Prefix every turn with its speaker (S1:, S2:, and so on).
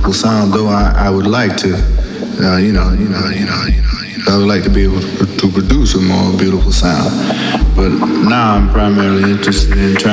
S1: beautiful sound, though I would like to, I would like to be able to produce a more beautiful sound. But now I'm primarily interested in trying